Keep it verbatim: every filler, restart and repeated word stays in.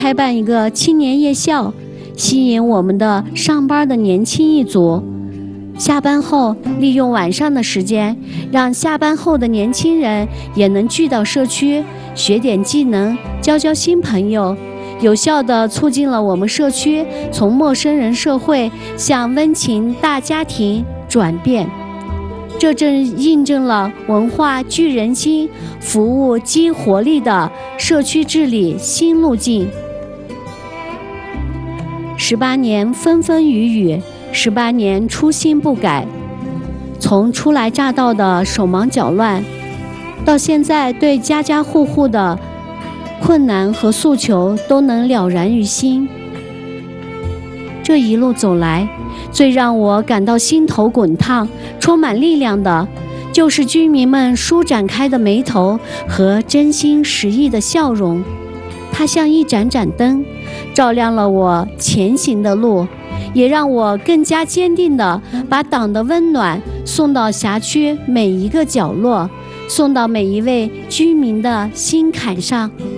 开办一个青年夜校，吸引我们的上班的年轻一族。下班后，利用晚上的时间，让下班后的年轻人也能聚到社区，学点技能，交交新朋友，有效地促进了我们社区从陌生人社会向温情大家庭转变。这正印证了文化聚人心、服务激活力的社区治理新路径。十八年风风雨雨，十八年初心不改。从初来乍到的手忙脚乱，到现在对家家户户的困难和诉求都能了然于心。这一路走来，最让我感到心头滚烫、充满力量的，就是居民们舒展开的眉头和真心实意的笑容。它像一盏盏灯，照亮了我前行的路，也让我更加坚定地把党的温暖送到辖区每一个角落，送到每一位居民的心坎上。